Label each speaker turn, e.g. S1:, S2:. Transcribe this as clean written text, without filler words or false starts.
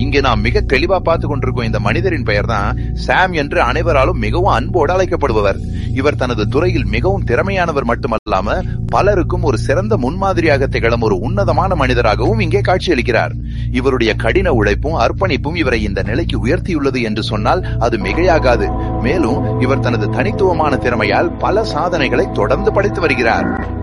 S1: இங்கே நாம் மிக தெளிவா பார்த்து கொண்டிருக்கும் இந்த மனிதரின் பெயர் தான் சாம் என்று அனைவராலும் மிகவும் அன்போடு அழைக்கப்படுபவர். இவர் தனது துறையில் மிகவும் திறமையானவர் மட்டுமல்லாம பலருக்கும் ஒரு சிறந்த முன்மாதிரியாக திகழும் ஒரு உன்னதமான மனிதராகவும் இங்கே காட்சியளிக்கிறார். இவருடைய கடின உழைப்பும் அர்ப்பணிப்பும் இவரை இந்த நிலைக்கு உயர்த்தியுள்ளது என்று சொன்னால் அது மிகையாகாது. மேலும் இவர் தனது தனித்துவமான திறமையால் பல சாதனைகளை தொடர்ந்து படைத்து வருகிறார்.